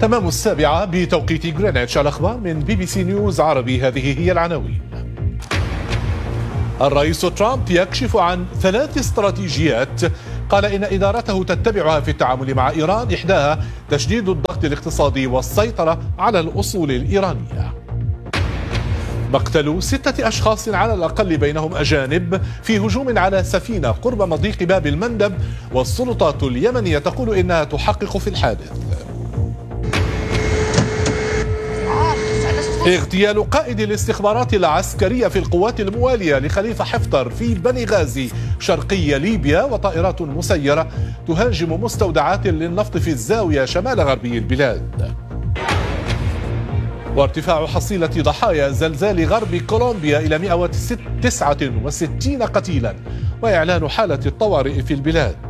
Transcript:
تمام 7 بتوقيت غرينتش. الأخبار من BBC نيوز عربي، هذه هي العناوين. الرئيس ترامب يكشف عن 3 استراتيجيات قال إن إدارته تتبعها في التعامل مع إيران، إحداها تشديد الضغط الاقتصادي والسيطرة على الأصول الإيرانية. مقتل 6 أشخاص على الأقل بينهم أجانب في هجوم على سفينة قرب مضيق باب المندب، والسلطات اليمنية تقول إنها تحقق في الحادث. اغتيال قائد الاستخبارات العسكرية في القوات الموالية لخليفة حفتر في بني غازي شرقي ليبيا، وطائرات مسيرة تهاجم مستودعات للنفط في الزاوية شمال غربي البلاد. وارتفاع حصيلة ضحايا زلزال غرب كولومبيا إلى 169 قتيلا، وإعلان حالة الطوارئ في البلاد.